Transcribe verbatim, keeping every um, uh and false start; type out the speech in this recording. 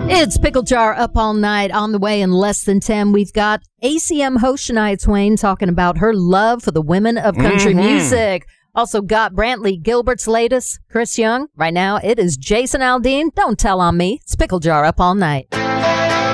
It's Pickle Jar Up All Night. On the way in less than ten, we've got A C M host Shania Twain talking about her love for the women of country mm-hmm. music. Also got Brantley Gilbert's latest, Chris Young. Right now, it is Jason Aldean. Don't tell on me. It's Pickle Jar Up All Night.